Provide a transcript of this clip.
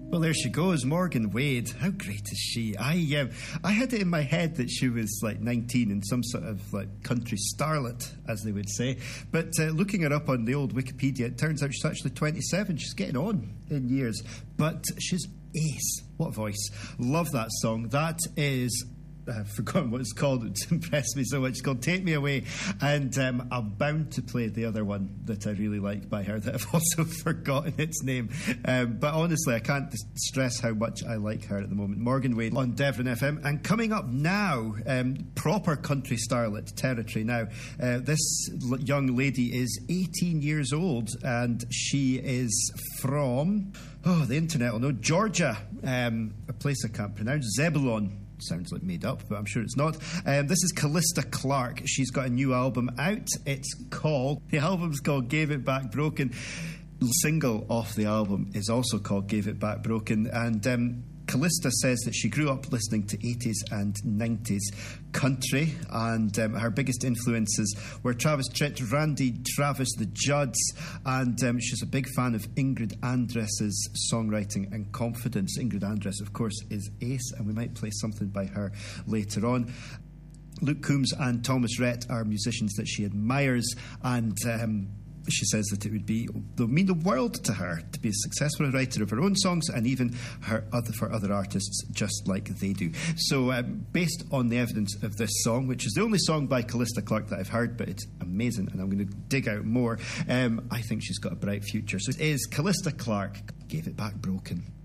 Well, there she goes, Morgan Wade. How great is she? I had it in my head that she was like 19 and some sort of like country starlet, as they would say. But looking her up on the old Wikipedia, it turns out she's actually 27. She's getting on in years. But she's ace. What a voice. Love that song. That is... I've forgotten what it's called. It's impressed me so much. It's called Take Me Away. And I'm bound to play the other one that I really like by her that I've also forgotten its name. But honestly, I can't stress how much I like her at the moment. Morgan Wade on Devon FM. And coming up now, proper country starlet territory now. This young lady is 18 years old and she is from, the internet will know, Georgia. A place I can't pronounce. Zebulon. Sounds like made up, but I'm sure it's not. This is Callista Clark. She's got a new album out. The album's called Gave It Back Broken. The single off the album is also called Gave It Back Broken. And Callista says that she grew up listening to 80s and 90s country, and her biggest influences were Travis Tritt, Randy Travis, the Judds, and she's a big fan of Ingrid Andress's songwriting and confidence. Ingrid Andress, of course, is ace, and we might play something by her later on. Luke Combs and Thomas Rhett are musicians that she admires, and she says that it would mean the world to her to be a successful writer of her own songs and even for other artists just like they do. So based on the evidence of this song, which is the only song by Callista Clark that I've heard, but it's amazing and I'm going to dig out more, I think she's got a bright future. So it is Callista Clark, Gave It Back Broken.